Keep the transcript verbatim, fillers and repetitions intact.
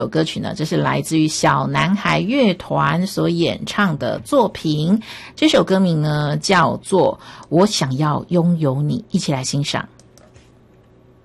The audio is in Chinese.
首歌曲呢，这是来自于小男孩乐团所演唱的作品，这首歌名呢叫做《我想要拥有你》，一起来欣赏。